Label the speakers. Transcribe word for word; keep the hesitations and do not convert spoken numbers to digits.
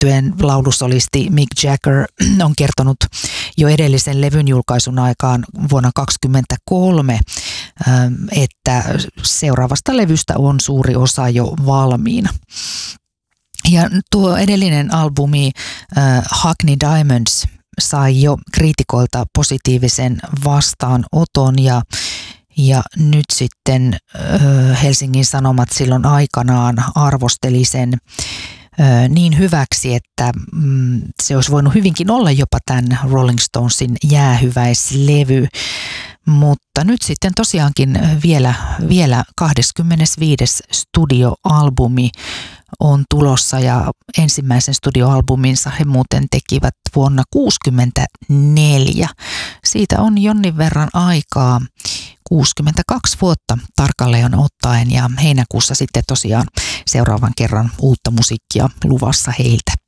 Speaker 1: yhtyeen laulusolisti Mick Jagger on kertonut jo edellisen levyn julkaisun aikaan vuonna kaksikymmentäkolme, että seuraavasta levystä on suuri osa jo valmiina. Ja tuo edellinen albumi Hackney Diamonds sai jo kriitikoilta positiivisen vastaanoton ja Ja nyt sitten Helsingin Sanomat silloin aikanaan arvosteli sen niin hyväksi, että se olisi voinut hyvinkin olla jopa tämän Rolling Stonesin jäähyväislevy. Mutta nyt sitten tosiaankin vielä, vielä kaksikymmentäviides studioalbumi on tulossa ja ensimmäisen studioalbuminsa he muuten tekivät vuonna kuusikymmentäneljä. Siitä on jonnin verran aikaa, kuusikymmentäkaksi vuotta tarkalleen ottaen ja heinäkuussa sitten tosiaan seuraavan kerran uutta musiikkia luvassa heiltä.